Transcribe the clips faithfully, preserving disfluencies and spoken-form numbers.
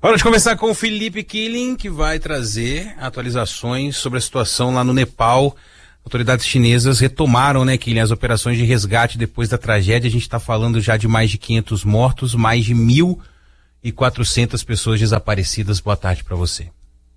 Hora de começar com o Felipe Killing, que vai trazer atualizações sobre a situação lá no Nepal. Autoridades chinesas retomaram, né, Killing, as operações de resgate depois da tragédia. A gente está falando já de mais de quinhentos mortos, mais de mil e quatrocentas pessoas desaparecidas. Boa tarde para você.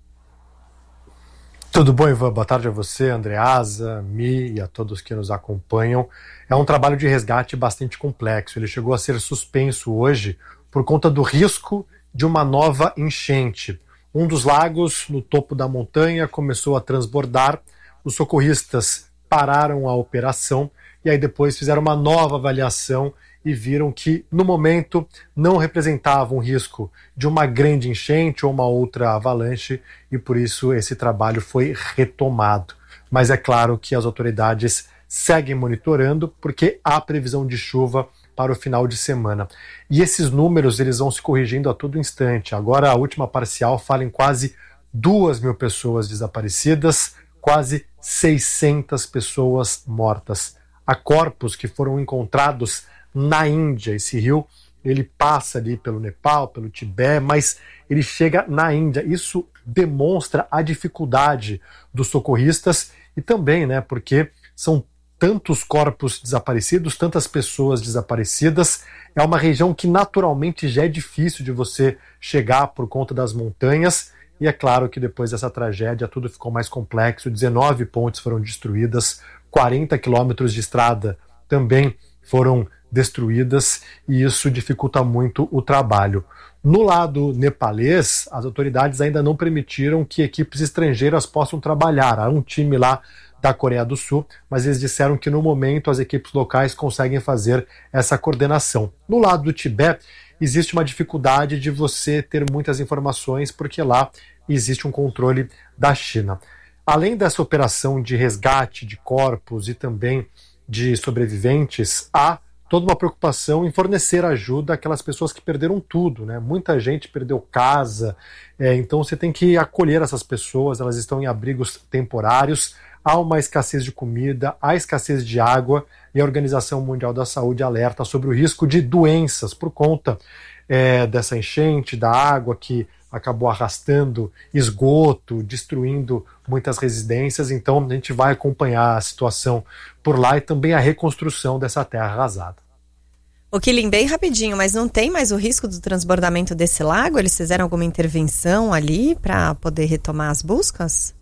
Tudo bom, Ivan? Boa tarde a você, Andreasa, Mi e a todos que nos acompanham. É um trabalho de resgate bastante complexo. Ele chegou a ser suspenso hoje por conta do risco de uma nova enchente. Um dos lagos no topo da montanha começou a transbordar. Os socorristas pararam a operação e aí depois fizeram uma nova avaliação e viram que, no momento, não representava um risco de uma grande enchente ou uma outra avalanche e, por isso, esse trabalho foi retomado. Mas é claro que as autoridades seguem monitorando porque há previsão de chuva para o final de semana. E esses números eles vão se corrigindo a todo instante. Agora, a última parcial fala em quase duas mil pessoas desaparecidas, quase seiscentas pessoas mortas. Há corpos que foram encontrados na Índia. Esse rio ele passa ali pelo Nepal, pelo Tibete, mas ele chega na Índia. Isso demonstra a dificuldade dos socorristas e também, né, porque são tantos corpos desaparecidos, tantas pessoas desaparecidas. É uma região que naturalmente já é difícil de você chegar por conta das montanhas. E é claro que depois dessa tragédia tudo ficou mais complexo. dezenove pontes foram destruídas, quarenta quilômetros de estrada também foram destruídas e isso dificulta muito o trabalho. No lado nepalês, as autoridades ainda não permitiram que equipes estrangeiras possam trabalhar. Há um time lá da Coreia do Sul, mas eles disseram que no momento as equipes locais conseguem fazer essa coordenação. No lado do Tibete, existe uma dificuldade de você ter muitas informações, porque lá existe um controle da China. Além dessa operação de resgate de corpos e também de sobreviventes, há toda uma preocupação em fornecer ajuda àquelas pessoas que perderam tudo, né? Muita gente perdeu casa, é, então você tem que acolher essas pessoas, elas estão em abrigos temporários, há uma escassez de comida, há escassez de água e a Organização Mundial da Saúde alerta sobre o risco de doenças por conta é, dessa enchente, da água que acabou arrastando esgoto, destruindo muitas residências. Então a gente vai acompanhar a situação por lá e também a reconstrução dessa terra arrasada. O Killing, bem rapidinho, mas não tem mais o risco do transbordamento desse lago? Eles fizeram alguma intervenção ali para poder retomar as buscas?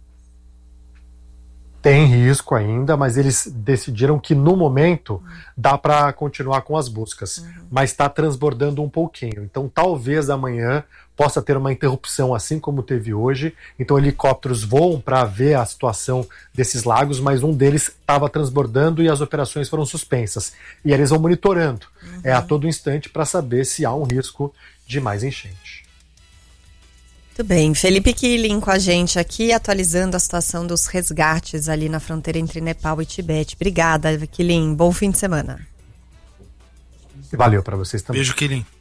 Tem risco ainda, mas eles decidiram que no momento dá para continuar com as buscas, uhum. mas está transbordando um pouquinho. Então talvez amanhã possa ter uma interrupção assim como teve hoje. Então helicópteros voam para ver a situação desses lagos, mas um deles estava transbordando e as operações foram suspensas. E eles vão monitorando uhum. é, a todo instante para saber se há um risco de mais enchente. Muito bem, Felipe Killing com a gente aqui, atualizando a situação dos resgates ali na fronteira entre Nepal e Tibete. Obrigada, Killing. Bom fim de semana. Valeu para vocês também. Beijo, Killing.